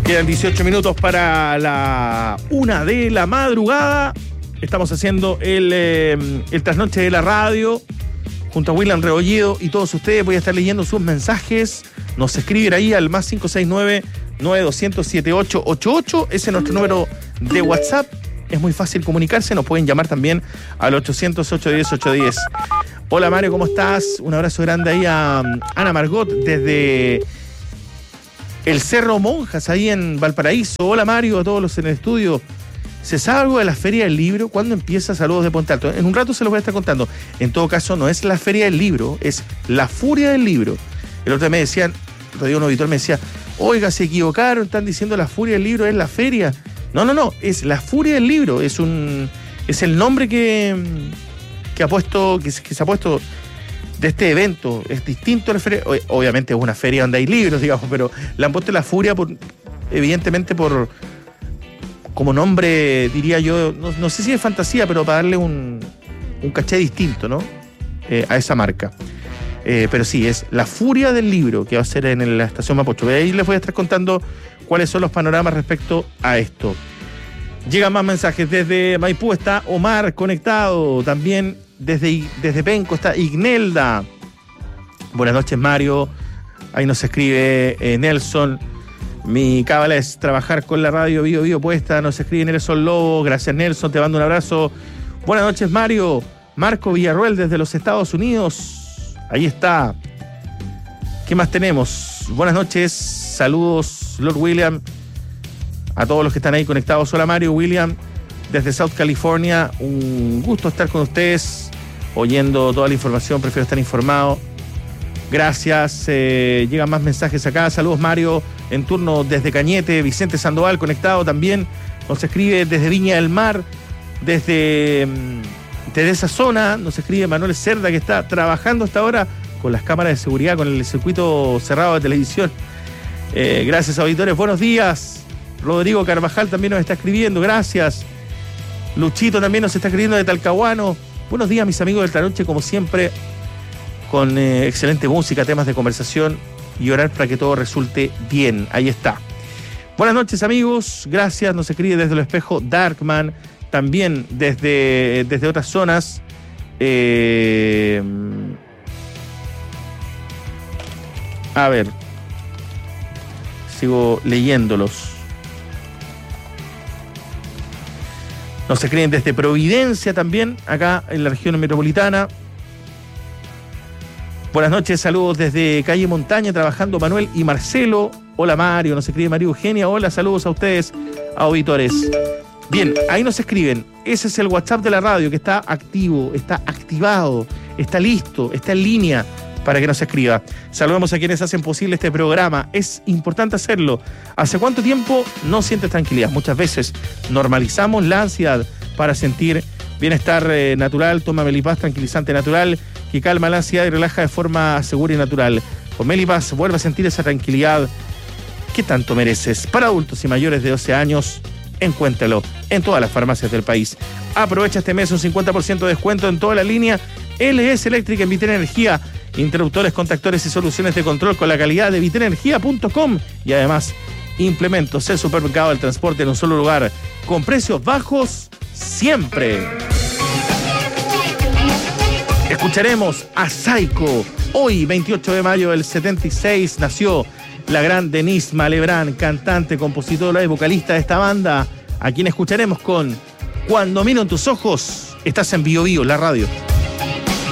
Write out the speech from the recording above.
Quedan 18 minutos para la 1 de la madrugada. Estamos haciendo el trasnoche de la radio junto a William Rebolledo y todos ustedes. Voy a estar leyendo sus mensajes. Nos escriben ahí al más 569-9200-7888. Ese es nuestro número de WhatsApp. Es muy fácil comunicarse. Nos pueden llamar también al 800-810-810. Hola Mario, ¿cómo estás? Un abrazo grande ahí a Ana Margot desde el Cerro Monjas, ahí en Valparaíso. Hola Mario, a todos los en el estudio. ¿Se sabe algo de la Feria del Libro? ¿Cuándo empieza? Saludos de Puente Alto. En un rato se los voy a estar contando. En todo caso, no es la Feria del Libro, es la Furia del Libro. El otro día me decían, un auditor me decía, oiga, se equivocaron, están diciendo la Furia del Libro, es la feria. No, es la Furia del Libro, es el nombre que se ha puesto de este evento. Es distinto a la feria. Obviamente es una feria donde hay libros, digamos, pero le han puesto la Furia evidentemente como nombre, diría yo, no sé si es fantasía, pero para darle un caché distinto, ¿no? A esa marca. Pero sí, es la Furia del Libro, que va a ser en la estación Mapocho. Ahí les voy a estar contando cuáles son los panoramas respecto a esto. Llegan más mensajes. Desde Maipú está Omar conectado. También desde Penco está Ignelda. Buenas noches, Mario. Ahí nos escribe Nelson. Mi cábala es trabajar con la radio Bio puesta. Nos escribe Nelson Lobo. Gracias, Nelson. Te mando un abrazo. Buenas noches, Mario. Marco Villarroel desde los Estados Unidos. Ahí está. ¿Qué más tenemos? Buenas noches. Saludos, Lord William. A todos los que están ahí conectados. Hola, Mario, William. Desde South California. Un gusto estar con ustedes. Oyendo toda la información. Prefiero estar informado. Gracias. Llegan más mensajes acá. Saludos, Mario. En turno desde Cañete. Vicente Sandoval conectado también. Nos escribe desde Viña del Mar. Desde esa zona nos escribe Manuel Cerda, que está trabajando hasta ahora con las cámaras de seguridad, con el circuito cerrado de televisión. Gracias, auditores. Buenos días. Rodrigo Carvajal también nos está escribiendo. Gracias. Luchito también nos está escribiendo de Talcahuano. Buenos días, mis amigos del Trasnoche, como siempre, con excelente música, temas de conversación y orar para que todo resulte bien. Ahí está. Buenas noches, amigos. Gracias. Nos escribe desde el Espejo Darkman. También desde otras zonas. A ver. Sigo leyéndolos. Nos escriben desde Providencia también, acá en la región metropolitana. Buenas noches, saludos desde Calle Montaña, trabajando Manuel y Marcelo. Hola Mario, nos escribe María Eugenia. Hola, saludos a ustedes, auditores. Bien, ahí nos escriben. Ese es el WhatsApp de la radio, que está activo, está activado, está listo, está en línea para que nos escriba. Saludemos a quienes hacen posible este programa. Es importante hacerlo. ¿Hace cuánto tiempo no sientes tranquilidad? Muchas veces normalizamos la ansiedad para sentir bienestar natural. Toma Melipaz, tranquilizante natural, que calma la ansiedad y relaja de forma segura y natural. Con Melipaz vuelve a sentir esa tranquilidad que tanto mereces. Para adultos y mayores de 12 años, encuéntralo en todas las farmacias del país. Aprovecha este mes un 50% de descuento en toda la línea LS Electric en Vitel Energía. Interruptores, contactores y soluciones de control con la calidad de vitenenergia.com. Y además, implementos, el supermercado del transporte en un solo lugar, con precios bajos siempre. Escucharemos a Saiko. Hoy, 28 de mayo del 76, nació la gran Denise Malebrán, cantante, compositora y vocalista de esta banda, a quien escucharemos con Cuando miro en tus ojos. Estás en Bio Bio, la radio.